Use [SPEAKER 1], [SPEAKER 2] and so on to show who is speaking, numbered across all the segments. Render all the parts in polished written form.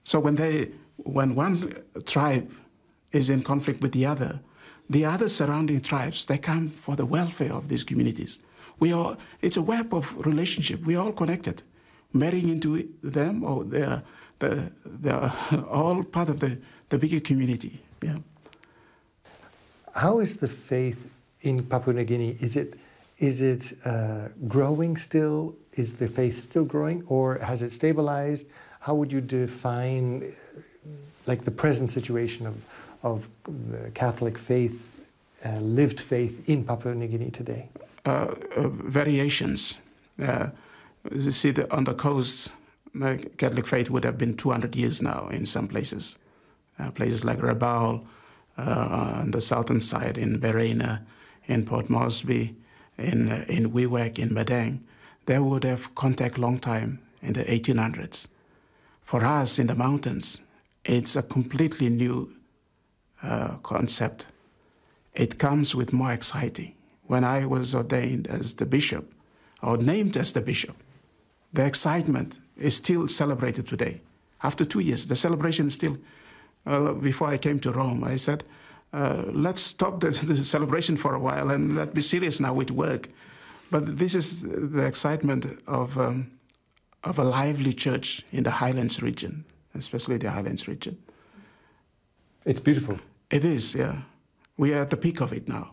[SPEAKER 1] So when one tribe is in conflict with the other surrounding tribes, they come for the welfare of these communities. It's a web of relationship. We're all connected. Marrying into them, or they're all part of the bigger community. Yeah.
[SPEAKER 2] How is the faith in Papua New Guinea? Is it growing still? Is the faith still growing, or has it stabilized? How would you define, like, the present situation of the Catholic faith, lived faith in Papua New Guinea today?
[SPEAKER 1] Variations. You see, on the coast, the Catholic faith would have been 200 years now in some places. Places like Rabaul, on the southern side, in Berena, in Port Moresby, in Wewak, in Madang, they would have contact long time in the 1800s. For us in the mountains, it's a completely new concept. It comes with more exciting. When I was ordained as the bishop, or named as the bishop, the excitement is still celebrated today. After 2 years, the celebration is still, before I came to Rome, I said, let's stop the celebration for a while and let's be serious now with work. But this is the excitement of a lively church in the Highlands region, especially the Highlands region.
[SPEAKER 2] It's beautiful.
[SPEAKER 1] It is, yeah. We are at the peak of it now.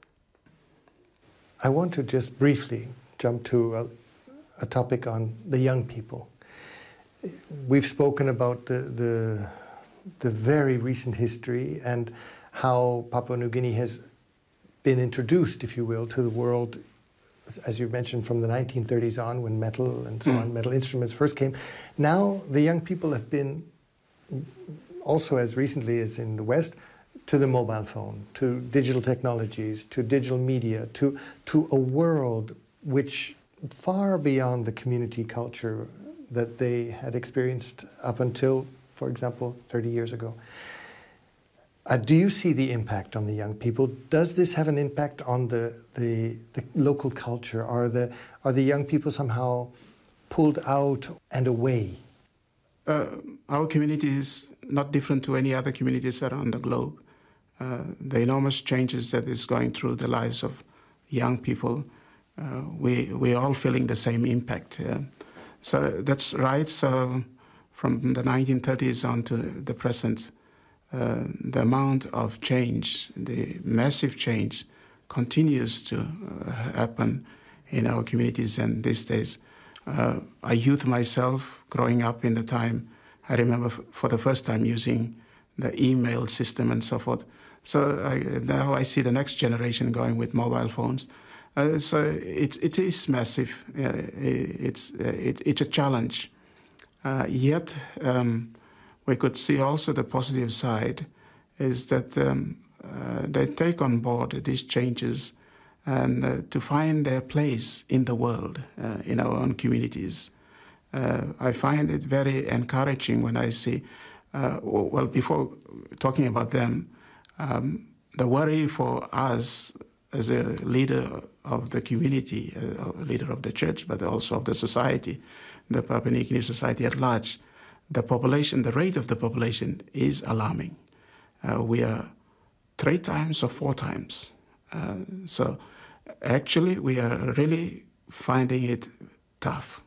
[SPEAKER 2] I want to just briefly jump to a topic on the young people. We've spoken about the very recent history and how Papua New Guinea has been introduced, if you will, to the world, as you mentioned, from the 1930s on, when metal and so on, metal instruments first came. Now the young people have been, also as recently as in the West, to the mobile phone, to digital technologies, to digital media, to a world which far beyond the community culture that they had experienced up until, for example, 30 years ago. Do you see the impact on the young people? Does this have an impact on the local culture? Are the young people somehow pulled out and away?
[SPEAKER 1] Our community is not different to any other communities around the globe. The enormous changes that is going through the lives of young people, we're all feeling the same impact. So that's right. So from the 1930s on to the present, the amount of change, the massive change, continues to happen in our communities. And these days, I youth myself, growing up in the time, I remember for the first time using the email system and so forth. So now I see the next generation going with mobile phones. So it is massive. It's a challenge. Yet we could see also the positive side is that they take on board these changes and to find their place in the world, in our own communities. I find it very encouraging when I see, well, before talking about them, the worry for us as a leader of the community, a leader of the church, but also of the society, the Papua New Guinea society at large, the population, the rate of the population is alarming. We are 3 times or 4 times. So actually we are really finding it tough.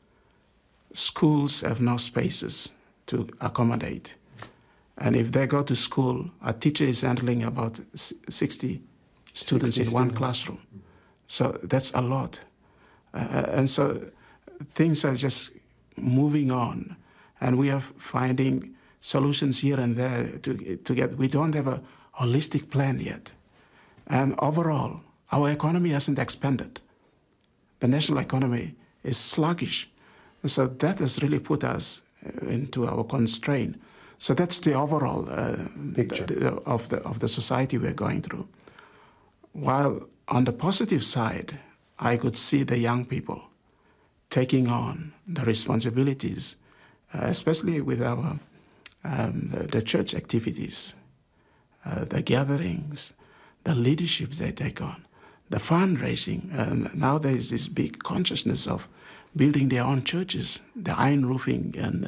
[SPEAKER 1] Schools have no spaces to accommodate. And if they go to school, a teacher is handling about 60 students in one classroom. So that's a lot. And so things are just moving on. And we are finding solutions here and there to get. We don't have a holistic plan yet. And overall, our economy hasn't expanded. The national economy is sluggish. And so that has really put us into our constraint. So that's the overall picture of the society we're going through. While on the positive side, I could see the young people taking on the responsibilities, especially with our the church activities, the gatherings, the leadership they take on, the fundraising. Now there is this big consciousness of building their own churches, the iron roofing and